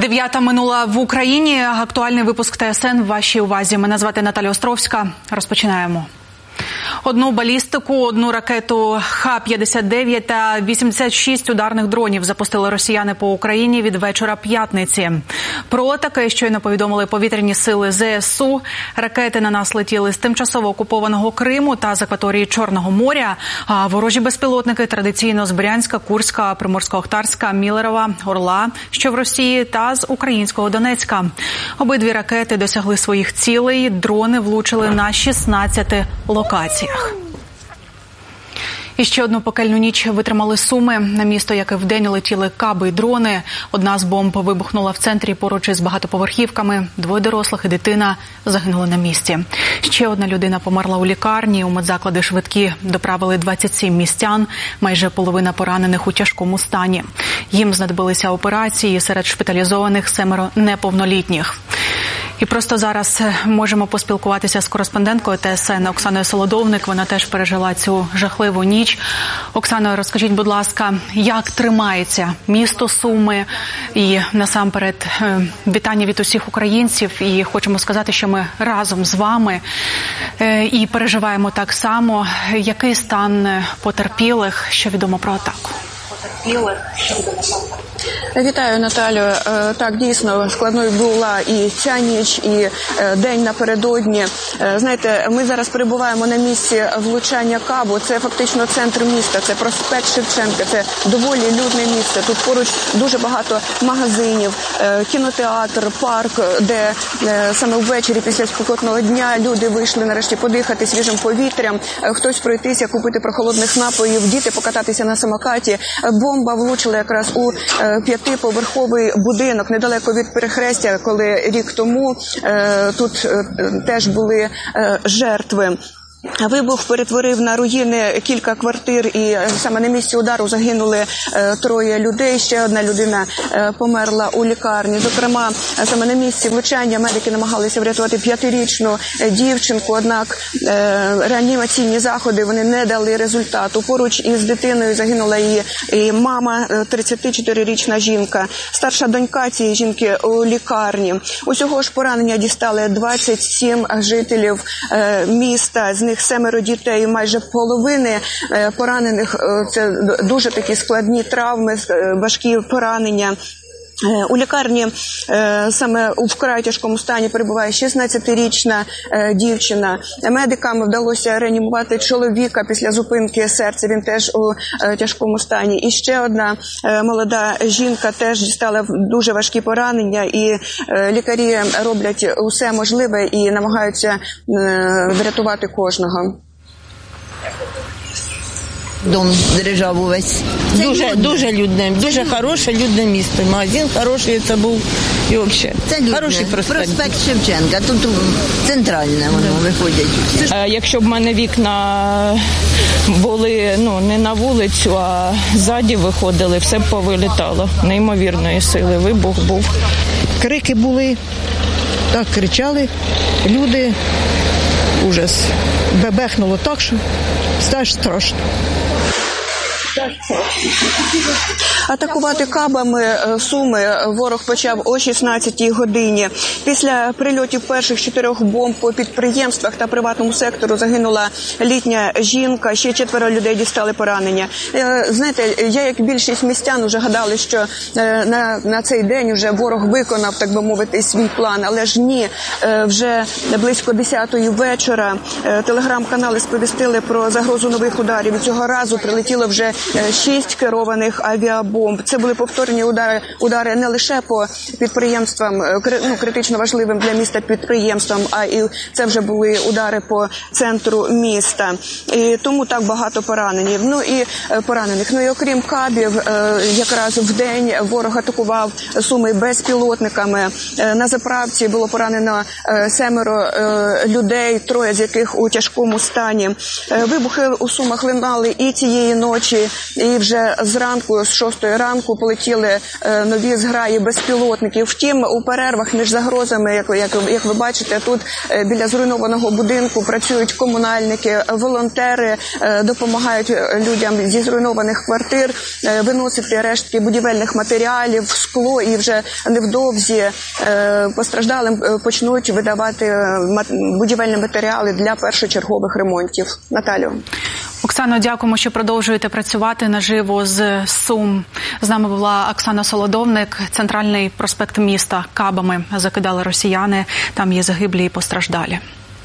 9 минула в Україні. Актуальний випуск ТСН в вашій увазі. Мене звати Наталя Островська. Розпочинаємо. Одну балістику, одну ракету Х-59 та 86 ударних дронів запустили росіяни по Україні від вечора п'ятниці. Про таке щойно повідомили повітряні сили ЗСУ. Ракети на нас летіли з тимчасово окупованого Криму та з акваторії Чорного моря. А ворожі безпілотники традиційно з Брянська, Курська, Приморсько-Ахтарська, Міллерова, Орла, що в Росії, та з українського Донецька. Обидві ракети досягли своїх цілей. Дрони влучили на 16 локаціях. І ще одну пекельну ніч витримали Суми. На місто, як і вдень, летіли каби й дрони. Одна з бомб вибухнула в центрі поруч із багатоповерхівками. 2 дорослих і дитина загинули на місці. Ще одна людина померла у лікарні. У медзаклади швидкі доправили 27 містян. Майже половина поранених у тяжкому стані. Їм знадобилися операції. Серед шпиталізованих 7 неповнолітніх. І просто зараз можемо поспілкуватися з кореспонденткою ТСН Оксаною Солодовник. Вона теж пережила цю жахливу ніч. Оксано, розкажіть, будь ласка, як тримається місто Суми? І насамперед вітання від усіх українців. І хочемо сказати, що ми разом з вами і переживаємо так само. Який стан потерпілих? Що відомо про атаку? Вітаю, Наталю. Так, дійсно, складною була і ця ніч, і день напередодні. Знаєте, ми зараз перебуваємо на місці влучання кабу. Це фактично центр міста, це проспект Шевченка, це доволі людне місце. Тут поруч дуже багато магазинів, кінотеатр, парк, де саме ввечері після спекотного дня люди вийшли нарешті подихати свіжим повітрям, хтось пройтися, купити прохолодних напоїв, діти покататися на самокаті. Бомба влучила якраз у 5-поверховий будинок недалеко від перехрестя, коли рік тому тут теж були жертви. Вибух перетворив на руїни кілька квартир, і саме на місці удару загинули 3 людей. Ще одна людина померла у лікарні. Зокрема, саме на місці влучання медики намагалися врятувати 5-річну дівчинку, однак реанімаційні заходи вони не дали результату. Поруч із дитиною загинула її мама, 34-річна жінка. Старша донька цієї жінки у лікарні. Усього ж поранення дістали 27 жителів міста, з них 7 дітей, майже половини поранених – це дуже такі складні травми, важкі поранення. У лікарні саме у вкрай тяжкому стані перебуває 16-річна дівчина. Медикам вдалося реанімувати чоловіка після зупинки серця, він теж у тяжкому стані. І ще одна молода жінка теж дістала дуже важкі поранення, і лікарі роблять усе можливе і намагаються врятувати кожного. Дом дрижав увесь. Дуже людне, дуже хороше людне місто. Магазин хороший це був і взагалі. Це хороший проспект Шевченка, тут центральне воно виходять. Якщо б в мене вікна були не на вулицю, а ззаді виходили, все б повилітало. Неймовірної сили вибух був. Крики були, так кричали люди. Ужас. Бебехнуло так, що страшно. Атакувати кабами Суми ворог почав о 16-й годині. Після прильотів перших 4 бомб по підприємствах та приватному сектору загинула літня жінка, ще 4 людей дістали поранення. Знаєте, я, як більшість містян, вже гадали, що на цей день вже ворог виконав, так би мовити, свій план. Але ж ні, вже близько 10-ї вечора телеграм-канали сповістили про загрозу нових ударів. І цього разу прилетіло вже 6 керованих авіабомб. Це були повторні удари не лише по підприємствам, критично важливим для міста підприємствам, а і це вже були удари по центру міста. І тому так багато поранених. І окрім кабів, якраз в день ворог атакував Суми безпілотниками. На заправці було поранено 7 людей, 3 з яких у тяжкому стані. Вибухи у Сумах лунали і цієї ночі, і вже зранку, з 6 ранку, полетіли нові зграї безпілотників. Втім, у перервах між загрозами, як ви бачите, тут біля зруйнованого будинку працюють комунальники, волонтери, допомагають людям зі зруйнованих квартир виносити рештки будівельних матеріалів, скло, і вже невдовзі постраждалим почнуть видавати будівельні матеріали для першочергових ремонтів. Наталю. Оксано, дякуємо, що продовжуєте працювати наживо з Сум. З нами була Оксана Солодовник. Центральний проспект міста кабами закидали росіяни. Там є загиблі і постраждалі.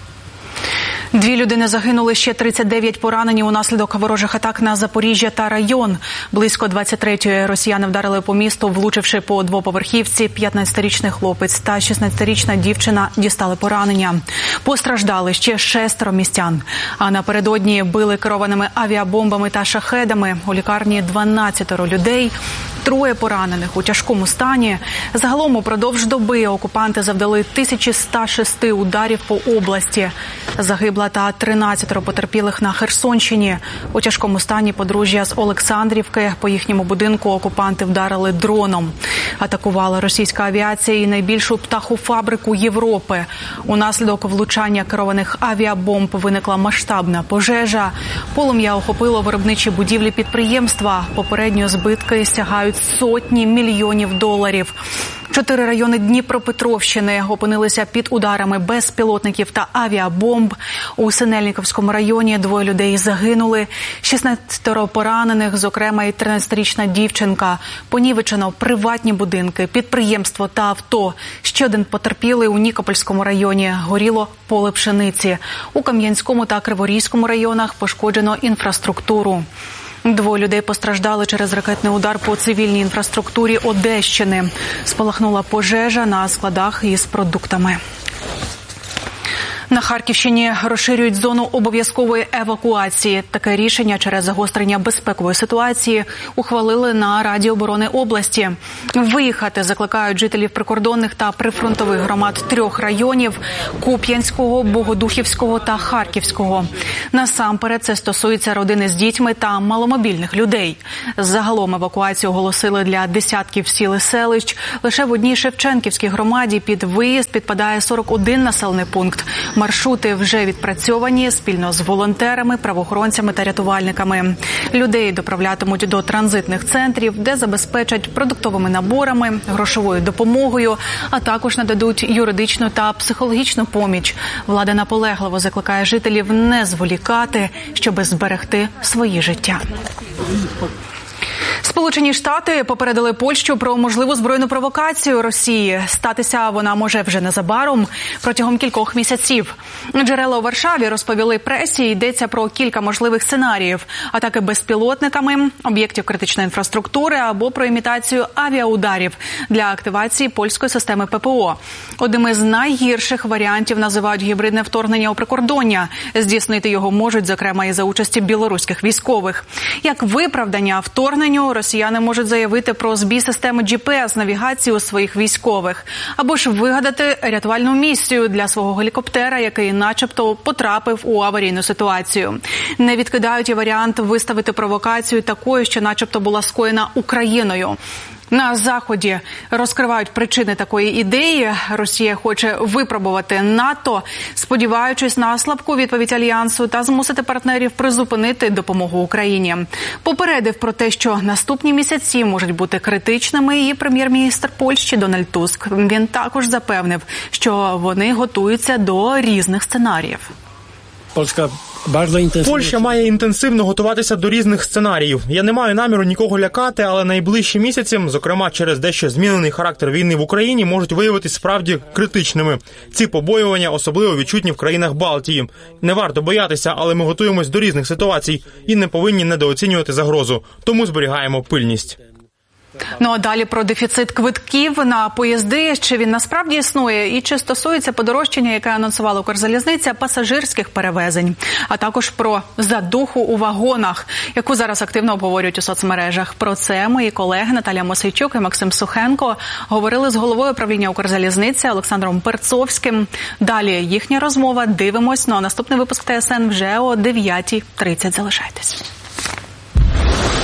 2 людини загинули, ще 39 поранені унаслідок ворожих атак на Запоріжжя та район. Близько 23-ї росіяни вдарили по місту, влучивши по двоповерхівці. 15-річний хлопець та 16-річна дівчина дістали поранення. Постраждали ще 6 містян. А напередодні били керованими авіабомбами та шахедами. У лікарні 12 людей. 3 поранених у тяжкому стані. Загалом упродовж доби окупанти завдали 1106 ударів по області. Загибла та 13 потерпілих на Херсонщині. У тяжкому стані подружжя з Олександрівки. По їхньому будинку окупанти вдарили дроном. Атакувала російська авіація і найбільшу птахофабрику Європи. Унаслідок влучання керованих авіабомб виникла масштабна пожежа. Полум'я охопило виробничі будівлі підприємства. Попередньо збитки сягають сотні мільйонів доларів. 4 райони Дніпропетровщини опинилися під ударами безпілотників та авіабомб. У Синельниковському районі 2 людей загинули, 16 поранених, зокрема і 13-річна дівчинка. Понівечено приватні будинки, підприємство та авто. Ще 1 потерпілий у Нікопольському районі. Горіло поле пшениці. У Кам'янському та Криворізькому районах пошкоджено інфраструктуру. 2 людей постраждали через ракетний удар по цивільній інфраструктурі Одещини. Спалахнула пожежа на складах із продуктами. На Харківщині розширюють зону обов'язкової евакуації. Таке рішення через загострення безпекової ситуації ухвалили на Раді оборони області. Виїхати закликають жителів прикордонних та прифронтових громад 3 районів – Куп'янського, Богодухівського та Харківського. Насамперед це стосується родини з дітьми та маломобільних людей. Загалом евакуацію оголосили для десятків сіл і селищ. Лише в одній Шевченківській громаді під виїзд підпадає 41 населений пункт. Маршрути вже відпрацьовані спільно з волонтерами, правоохоронцями та рятувальниками. Людей доправлятимуть до транзитних центрів, де забезпечать продуктовими наборами, грошовою допомогою, а також нададуть юридичну та психологічну поміч. Влада наполегливо закликає жителів не зволікати, щоби зберегти свої життя. Сполучені Штати попередили Польщу про можливу збройну провокацію Росії. Статися вона може вже незабаром, протягом кількох місяців. Джерела у Варшаві розповіли пресі, йдеться про кілька можливих сценаріїв. Атаки безпілотниками, об'єктів критичної інфраструктури або про імітацію авіаударів для активації польської системи ППО. Одним із найгірших варіантів називають гібридне вторгнення у прикордоння. Здійснити його можуть, зокрема, і за участі білоруських військових. Як виправдання вторгненню, росіяни можуть заявити про збій системи GPS-навігації у своїх військових. Або ж вигадати рятувальну місію для свого гелікоптера, який начебто потрапив у аварійну ситуацію. Не відкидають і варіант виставити провокацію такою, що начебто була скоєна Україною. На Заході розкривають причини такої ідеї. Росія хоче випробувати НАТО, сподіваючись на слабку відповідь Альянсу та змусити партнерів призупинити допомогу Україні. Попередив про те, що наступні місяці можуть бути критичними, і прем'єр-міністр Польщі Дональд Туск. Він також запевнив, що вони готуються до різних сценаріїв. Польща має інтенсивно готуватися до різних сценаріїв. Я не маю наміру нікого лякати, але найближчі місяці, зокрема через дещо змінений характер війни в Україні, можуть виявитись справді критичними. Ці побоювання особливо відчутні в країнах Балтії. Не варто боятися, але ми готуємось до різних ситуацій і не повинні недооцінювати загрозу. Тому зберігаємо пильність. Ну а далі про дефіцит квитків на поїзди, чи він насправді існує і чи стосується подорожчання, яке анонсувала Укрзалізниця, пасажирських перевезень, а також про задуху у вагонах, яку зараз активно обговорюють у соцмережах. Про це мої колеги Наталія Мосейчук і Максим Сухенко говорили з головою правління Укрзалізниці Олександром Перцовським. Далі їхня розмова, дивимось, ну а наступний випуск ТСН вже о 9:30. Залишайтесь.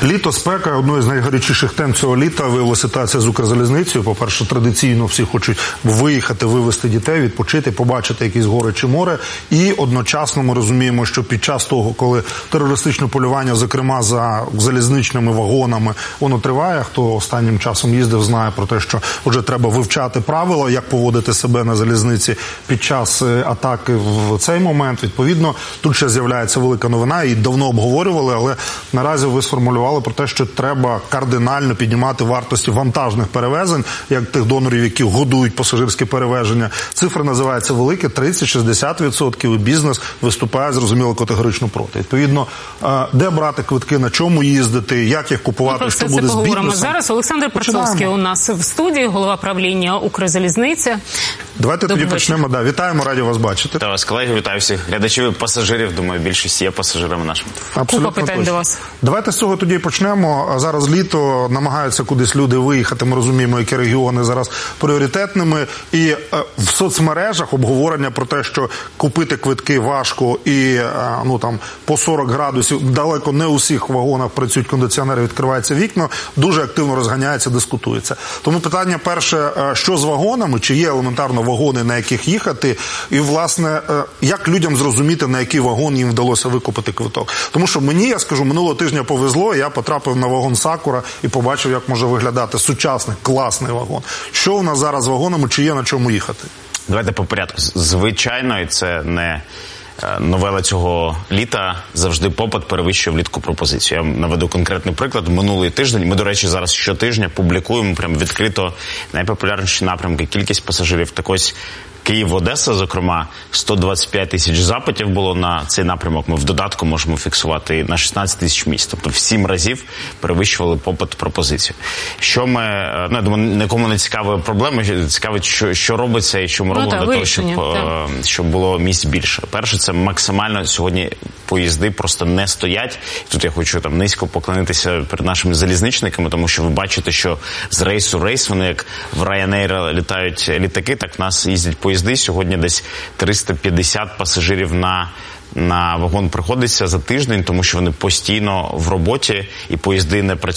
Літо, спека – одною з найгарячіших тем цього літа виявилася ситуація з Укрзалізницею. По-перше, традиційно всі хочуть виїхати, вивезти дітей, відпочити, побачити якісь гори чи море. І одночасно ми розуміємо, що під час того, коли терористичне полювання, зокрема за залізничними вагонами, воно триває. Хто останнім часом їздив, знає про те, що вже треба вивчати правила, як поводити себе на залізниці під час атаки в цей момент. Відповідно, тут ще з'являється велика новина, її давно обговорювали, але наразі ви сформулювали про те, що треба кардинально піднімати вартості вантажних перевезень, як тих донорів, які годують пасажирські перевезення. Цифри називаються великі, 30-60%, і бізнес виступає, зрозуміло, категорично проти. Відповідно, де брати квитки, на чому їздити, як їх купувати, що буде з бізнесом. Зараз Олександр Перцовський у нас в студії, голова правління Укрзалізниці. Давайте тоді почнемо. Да, вітаємо, раді вас бачити. Та вас, колеги, вітаю всіх глядачів і пасажирів. Думаю, більшість є пасажирами нашими. Абсолютно купа питань до вас. Давайте з цього тоді почнемо. Зараз літо, намагаються кудись люди виїхати. Ми розуміємо, які регіони зараз пріоритетними. І в соцмережах обговорення про те, що купити квитки важко і по 40 градусів, далеко не у всіх вагонах працюють кондиціонери, відкриваються вікна, дуже активно розганяється, дискутується. Тому питання перше, що з вагонами, чи є елементарно вагони, на яких їхати, і, власне, як людям зрозуміти, на який вагон їм вдалося викупити квиток. Тому що мені, я скажу, минулого тижня повезло, я потрапив на вагон «Сакура» і побачив, як може виглядати сучасний, класний вагон. Що у нас зараз з вагонами, чи є на чому їхати? Давайте по порядку. Звичайно, і це не новела цього літа, завжди попит перевищує влітку пропозицію. Я наведу конкретний приклад. Минулий тиждень, ми, до речі, зараз щотижня публікуємо прямо відкрито найпопулярніші напрямки, кількість пасажирів. Так ось Київ-Одеса, зокрема, 125 тисяч запитів було на цей напрямок. Ми в додатку можемо фіксувати на 16 тисяч місць. Тобто в 7 разів перевищували попит пропозицію. Що ми, я думаю, нікому не цікаві проблеми, цікавить, що робиться і що ми робимо для того, щоб було місць більше. Перше, це максимально сьогодні поїзди просто не стоять. Тут я хочу низько поклонитися перед нашими залізничниками, тому що ви бачите, що з рейсу в рейс, вони як в Ryanair літають літаки, так в нас їздять поїзди. Сьогодні десь 350 пасажирів на вагон приходиться за тиждень, тому що вони постійно в роботі і поїзди не працюють.